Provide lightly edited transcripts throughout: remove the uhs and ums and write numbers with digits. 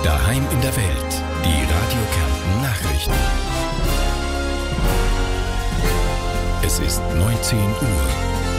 Daheim in der Welt. Die Radio Kärnten Nachrichten. Es ist 19 Uhr.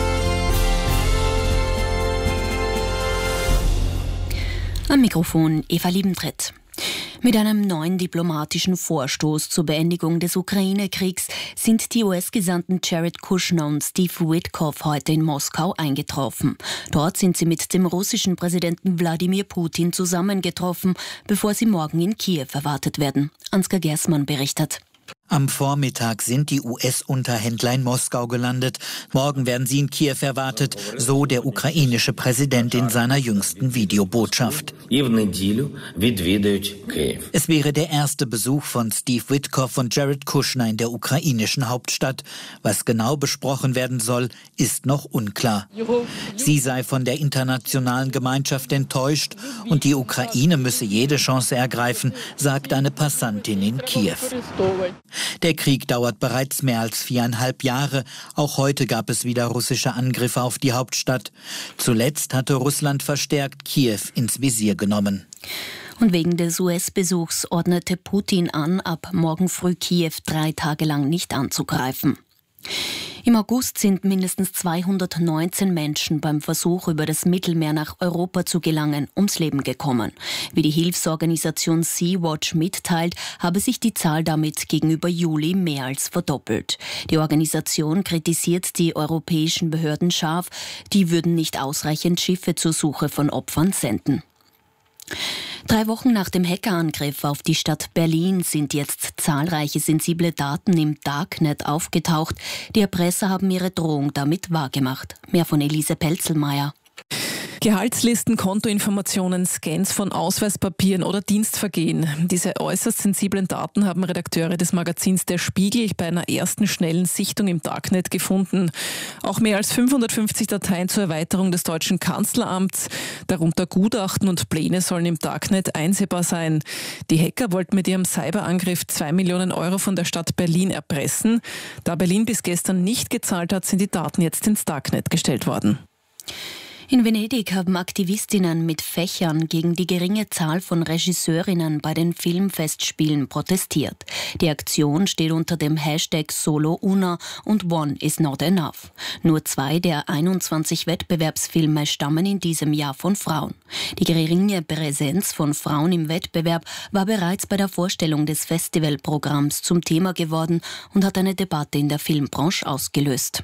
Am Mikrofon Eva Liebentritt. Mit einem neuen diplomatischen Vorstoß zur Beendigung des Ukraine-Kriegs sind die US-Gesandten Jared Kushner und Steve Witkoff heute in Moskau eingetroffen. Dort sind sie mit dem russischen Präsidenten Wladimir Putin zusammengetroffen, bevor sie morgen in Kiew erwartet werden. Ansgar Gersmann berichtet. Am Vormittag sind die US-Unterhändler in Moskau gelandet. Morgen werden sie in Kiew erwartet, so der ukrainische Präsident in seiner jüngsten Videobotschaft. Es wäre der erste Besuch von Steve Witkoff und Jared Kushner in der ukrainischen Hauptstadt. Was genau besprochen werden soll, ist noch unklar. Sie sei von der internationalen Gemeinschaft enttäuscht und die Ukraine müsse jede Chance ergreifen, sagt eine Passantin in Kiew. Der Krieg dauert bereits mehr als 4,5 Jahre. Auch heute gab es wieder russische Angriffe auf die Hauptstadt. Zuletzt hatte Russland verstärkt Kiew ins Visier genommen. Und wegen des US-Besuchs ordnete Putin an, ab morgen früh Kiew 3 Tage lang nicht anzugreifen. Im August sind mindestens 219 Menschen beim Versuch, über das Mittelmeer nach Europa zu gelangen, ums Leben gekommen. Wie die Hilfsorganisation Sea-Watch mitteilt, habe sich die Zahl damit gegenüber Juli mehr als verdoppelt. Die Organisation kritisiert die europäischen Behörden scharf, die würden nicht ausreichend Schiffe zur Suche von Opfern senden. 3 Wochen nach dem Hackerangriff auf die Stadt Berlin sind jetzt zahlreiche sensible Daten im Darknet aufgetaucht. Die Erpresser haben ihre Drohung damit wahrgemacht. Mehr von Elise Pelzelmeier. Gehaltslisten, Kontoinformationen, Scans von Ausweispapieren oder Dienstvergehen. Diese äußerst sensiblen Daten haben Redakteure des Magazins Der Spiegel bei einer ersten schnellen Sichtung im Darknet gefunden. Auch mehr als 550 Dateien zur Erweiterung des deutschen Kanzleramts, darunter Gutachten und Pläne, sollen im Darknet einsehbar sein. Die Hacker wollten mit ihrem Cyberangriff 2 Millionen Euro von der Stadt Berlin erpressen. Da Berlin bis gestern nicht gezahlt hat, sind die Daten jetzt ins Darknet gestellt worden. In Venedig haben Aktivistinnen mit Fächern gegen die geringe Zahl von Regisseurinnen bei den Filmfestspielen protestiert. Die Aktion steht unter dem Hashtag #SoloUna und One is not enough. Nur 2 der 21 Wettbewerbsfilme stammen in diesem Jahr von Frauen. Die geringe Präsenz von Frauen im Wettbewerb war bereits bei der Vorstellung des Festivalprogramms zum Thema geworden und hat eine Debatte in der Filmbranche ausgelöst.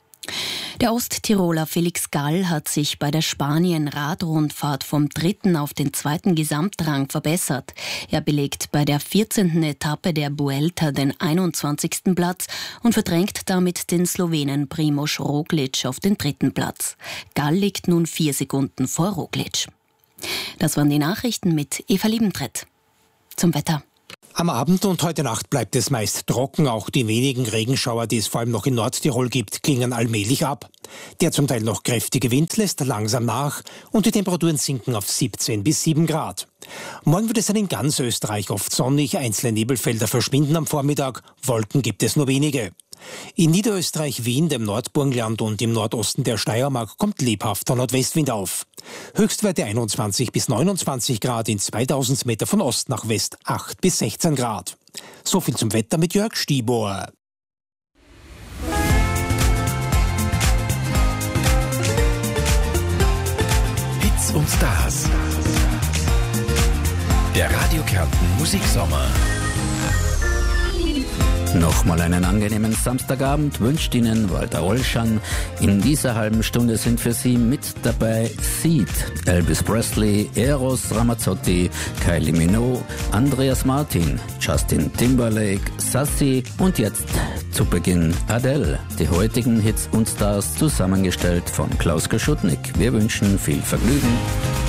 Der Osttiroler Felix Gall hat sich bei der Spanien-Radrundfahrt vom 3. auf den 2. Gesamtrang verbessert. Er belegt bei der 14. Etappe der Vuelta den 21. Platz und verdrängt damit den Slowenen Primož Roglič auf den 3. Platz. Gall liegt nun 4 Sekunden vor Roglič. Das waren die Nachrichten mit Eva Liebentritt. Zum Wetter. Am Abend und heute Nacht bleibt es meist trocken. Auch die wenigen Regenschauer, die es vor allem noch in Nordtirol gibt, klingen allmählich ab. Der zum Teil noch kräftige Wind lässt langsam nach und die Temperaturen sinken auf 17 bis 7 Grad. Morgen wird es dann in ganz Österreich oft sonnig. Einzelne Nebelfelder verschwinden am Vormittag. Wolken gibt es nur wenige. In Niederösterreich, Wien, dem Nordburgenland und im Nordosten der Steiermark kommt lebhafter Nordwestwind auf. Höchstwerte 21 bis 29 Grad, in 2000 Meter von Ost nach West 8 bis 16 Grad. So viel zum Wetter mit Jörg Stieber. Hits und Stars. Der Radio Kärnten Musiksommer. Nochmal einen angenehmen Samstagabend wünscht Ihnen Walter Olschan. In dieser halben Stunde sind für Sie mit dabei Seed, Elvis Presley, Eros Ramazzotti, Kylie Minogue, Andreas Martin, Justin Timberlake, Sassy und jetzt zu Beginn Adele. Die heutigen Hits und Stars zusammengestellt von Klaus Geschutnik. Wir wünschen viel Vergnügen.